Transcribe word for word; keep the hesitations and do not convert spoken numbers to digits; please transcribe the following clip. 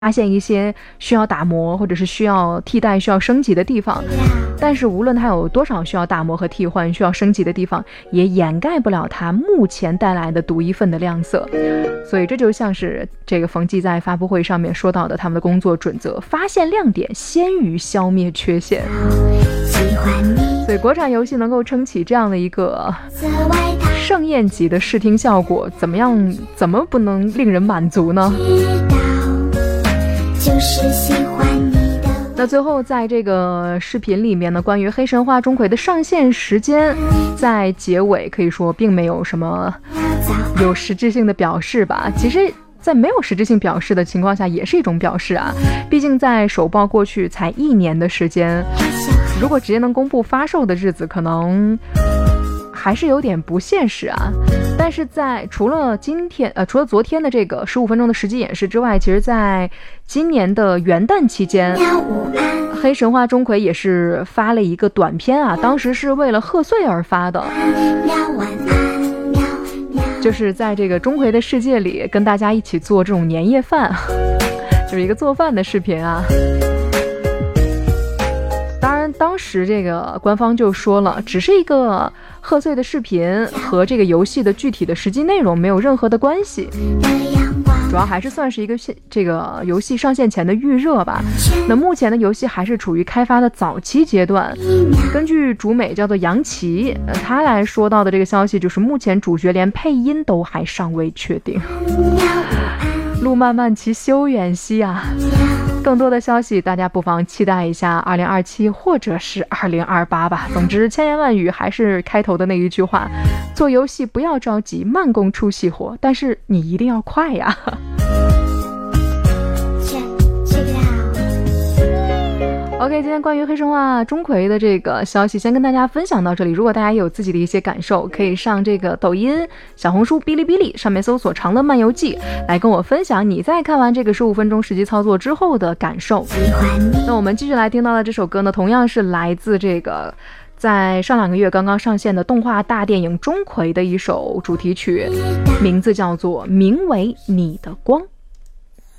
发现一些需要打磨或者是需要替代需要升级的地方，但是无论它有多少需要打磨和替换需要升级的地方，也掩盖不了它目前带来的独一份的亮色。所以这就像是这个冯骥在发布会上面说到的他们的工作准则，发现亮点先于消灭缺陷。所以国产游戏能够撑起这样的一个盛宴级的视听效果，怎么样怎么不能令人满足呢？就是喜欢你的。那最后在这个视频里面呢，关于黑神话钟馗的上线时间，在结尾可以说并没有什么有实质性的表示吧。其实在没有实质性表示的情况下也是一种表示啊，毕竟在首曝过去才一年的时间，如果直接能公布发售的日子，可能还是有点不现实啊。但是在除了今天呃，除了昨天的这个十五分钟的实际演示之外，其实在今年的元旦期间，黑神话钟馗也是发了一个短片啊，当时是为了贺岁而发的，就是在这个钟馗的世界里跟大家一起做这种年夜饭，就是一个做饭的视频啊。当然当时这个官方就说了，只是一个贺岁的视频，和这个游戏的具体的实际内容没有任何的关系，主要还是算是一个这个游戏上线前的预热吧。那目前的游戏还是处于开发的早期阶段，根据主美叫做杨奇，他来说到的这个消息就是目前主角连配音都还尚未确定。路漫漫其修远兮啊，更多的消息大家不妨期待一下二零二七或者是二零二八吧。总之千言万语还是开头的那一句话，做游戏不要着急，慢工出细活，但是你一定要快呀。OK， 今天关于黑神话钟馗的这个消息先跟大家分享到这里。如果大家有自己的一些感受，可以上这个抖音、小红书、哔哩哔哩上面搜索长乐漫游记来跟我分享你在看完这个十五分钟实际操作之后的感受。那我们继续来听到的这首歌呢，同样是来自这个在上两个月刚刚上线的动画大电影钟馗的一首主题曲，名字叫做《名为你的光》。